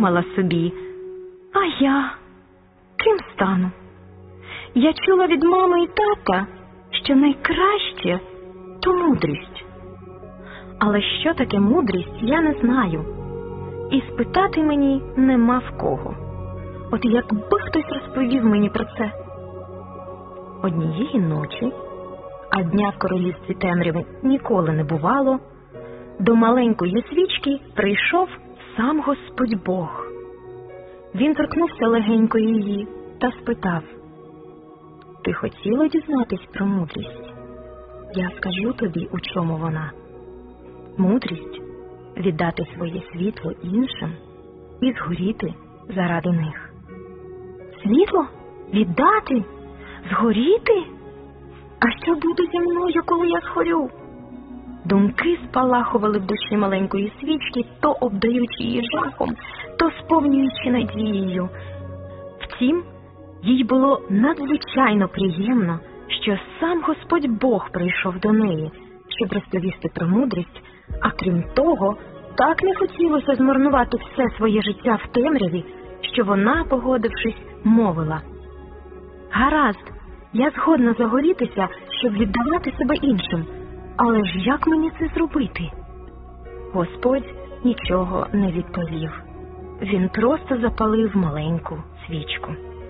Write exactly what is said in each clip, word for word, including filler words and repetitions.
думала собі: а я ким стану? Я чула від мами і тата, що найкраще – то мудрість. Але що таке мудрість, я не знаю. І спитати мені нема в кого. От якби хтось розповів мені про це. Однієї ночі, а дня в королівстві темряви ніколи не бувало, до маленької свічки прийшов сам Господь Бог. Він торкнувся легенько її та спитав: ти хотіла дізнатись про мудрість? Я скажу тобі, у чому вона. Мудрість – віддати своє світло іншим і згоріти заради них. Світло? Віддати? Згоріти? А що буде зі мною, коли я згорю? Думки спалахували в душі маленької свічки, то обдаючи її жахом, то сповнюючи надією. Втім, їй було надзвичайно приємно, що сам Господь Бог прийшов до неї, щоб розповісти про мудрість, а крім того, так не хотілося змарнувати все своє життя в темряві, що вона, погодившись, мовила: гаразд, я згодна загорітися, щоб віддавати себе іншим, але ж як мені це зробити? Господь нічого не відповів. Він просто запалив маленьку свічку.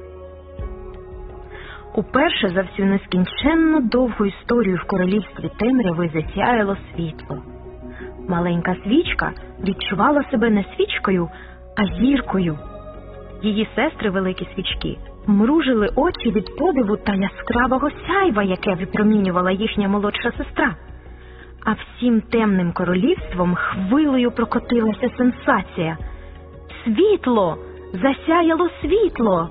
Уперше за всю нескінченно довгу історію в королівстві темряви засяяло світло. Маленька свічка відчувала себе не свічкою, а зіркою. Її сестри, великі свічки, мружили очі від подиву та яскравого сяйва, яке випромінювала їхня молодша сестра. А всім темним королівством хвилею прокотилася сенсація. Світло! Засяяло світло!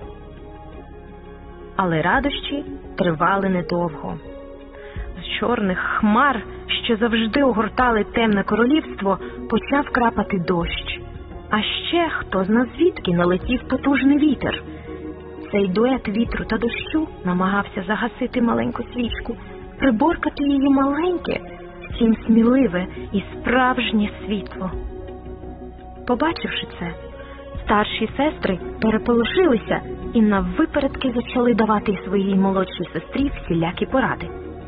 Але радощі тривали недовго. З чорних хмар, що завжди огортали темне королівство, почав крапати дощ. А ще, хто зна звідки, налетів потужний вітер. Цей дует вітру та дощу намагався загасити маленьку свічку, приборкати її маленьке, втім сміливе і справжнє світло. Побачивши це, старші сестри переполошилися і наввипередки почали давати своїй молодшій сестрі всілякі поради.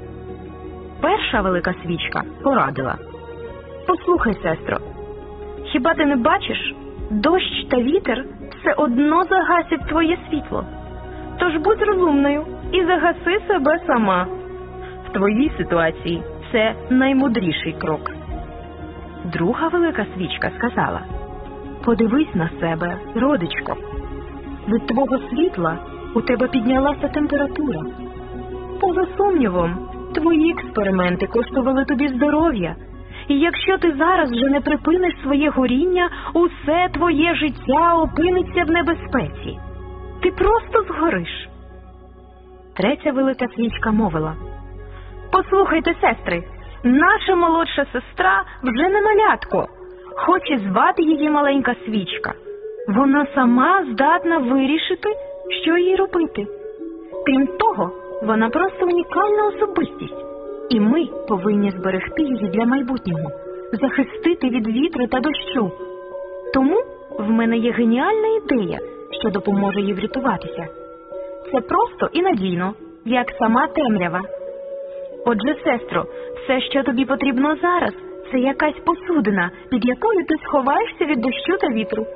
Перша велика свічка порадила: послухай, сестро, хіба ти не бачиш, дощ та вітер все одно загасять твоє світло. Тож будь розумною і загаси себе сама. В твоїй ситуації це наймудріший крок. Друга велика свічка сказала: подивись на себе, родичко. Від твого світла у тебе піднялася температура. Поза сумнівом, твої експерименти коштували тобі здоров'я. І якщо ти зараз вже не припиниш своє горіння, усе твоє життя опиниться в небезпеці. Ти просто згориш. Третя велика свічка мовила: послухайте, сестри, наша молодша сестра вже не малятко, хоч і звати її маленька свічка. Вона сама здатна вирішити, що їй робити. Крім того, вона просто унікальна особистість. І ми повинні зберегти її для майбутнього, захистити від вітру та дощу. Тому в мене є геніальна ідея, що допоможе їй врятуватися. Це просто і надійно, як сама темрява. Отже, сестро, все, що тобі потрібно зараз, це якась посудина, під якою ти сховаєшся від дощу та вітру.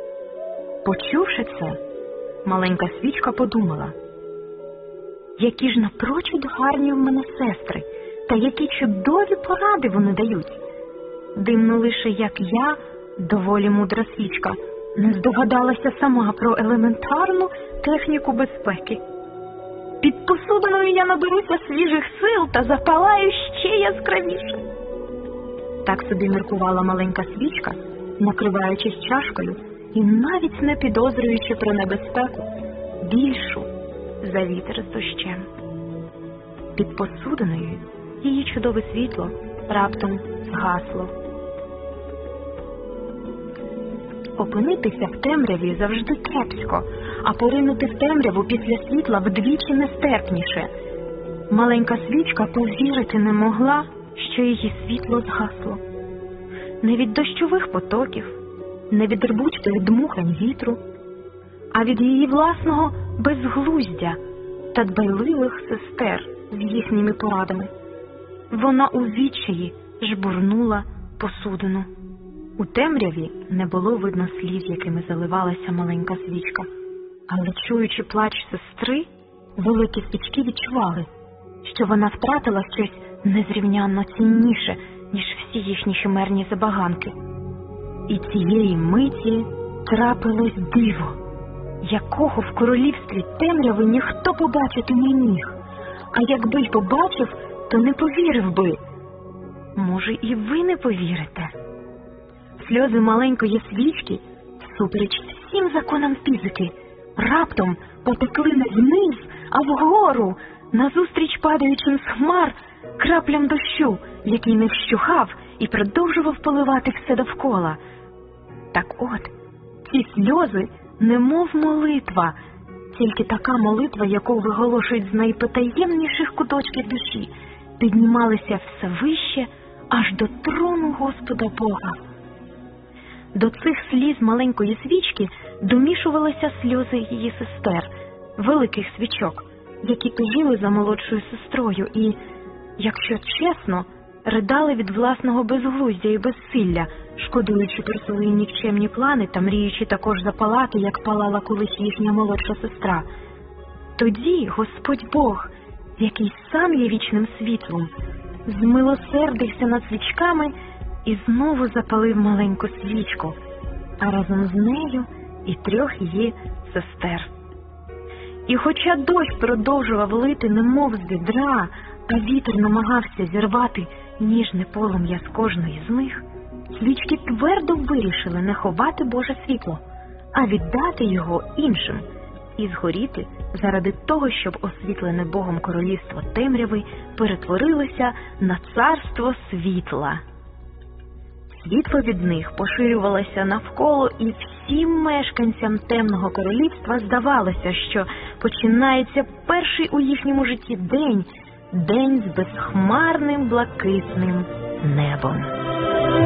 Почувши це, маленька свічка подумала: які ж напрочуд гарні в мене сестри, та які чудові поради вони дають. Дивно лише, як я, доволі мудра свічка, не здогадалася сама про елементарну техніку безпеки. Під посудиною я наберуся свіжих сил та запалаю ще яскравіше. Так собі міркувала маленька свічка, накриваючись чашкою і навіть не підозрюючи про небезпеку більшу за вітер з дощем. Під посудиною її чудове світло раптом згасло. Опинитися в темряві завжди кепсько, а поринути в темряву після світла вдвічі нестерпніше. Маленька свічка повірити не могла, що її світло згасло. Не від дощових потоків, не від рбучки дмухань вітру, а від її власного безглуздя та дбайливих сестер з їхніми порадами. Вона у відчаї жбурнула посудину. У темряві не було видно сліз, якими заливалася маленька свічка. Але, чуючи плач сестри, великі свічки відчували, що вона втратила щось незрівнянно цінніше, ніж всі їхні химерні забаганки. І цієї миті трапилось диво, якого в королівстві темряви ніхто побачити не міг. А якби й побачив, то не повірив би. Може, і ви не повірите? Сльози маленької свічки, всупереч всім законам фізики, раптом потекли не вниз, а вгору, назустріч падаючим з хмар краплям дощу, який не вщухав і продовжував поливати все довкола. Так от, ці сльози немов молитва, тільки така молитва, яку виголошують з найпотаємніших куточків душі, піднімалися все вище, аж до трону Господа Бога. До цих сліз маленької свічки домішувалися сльози її сестер, великих свічок, які тужили за молодшою сестрою і, якщо чесно, ридали від власного безглуздя і безсилля, шкодуючи про свої нікчемні плани та мріючи також запалати, як палала колись їхня молодша сестра. Тоді Господь Бог, який сам є вічним світлом, змилосердився над свічками і знову запалив маленьку свічку, а разом з нею і трьох її сестер. І хоча дощ продовжував лити немов з відра, а вітер намагався зірвати ніжне полум'я з кожної з них, свічки твердо вирішили не ховати Боже світло, а віддати його іншим і згоріти заради того, щоб освітлене Богом королівство темряви перетворилося на царство світла. Світло від них поширювалося навколо, і всім мешканцям темного королівства здавалося, що починається перший у їхньому житті день, день з безхмарним блакитним небом.